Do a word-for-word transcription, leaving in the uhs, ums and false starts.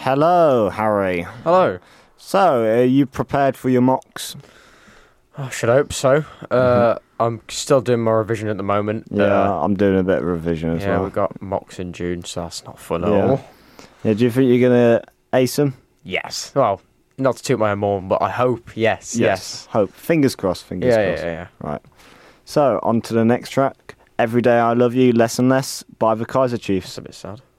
Hello, Harry. Hello. So, are you prepared for your mocks? I should hope so. Uh, mm-hmm. I'm still doing my revision at the moment. Yeah, uh, I'm doing a bit of revision as yeah, well. Yeah, we've got mocks in June, so that's not fun at yeah. all. Yeah, do you think you're going to ace them? Yes. Well, not to toot my own horn, but I hope, yes, yes. Yes. Hope. Fingers crossed, fingers yeah, crossed. Yeah, yeah, yeah. Right. So, on to the next track. Every Day I Love You, Less and Less by the Kaiser Chiefs. That's a bit sad.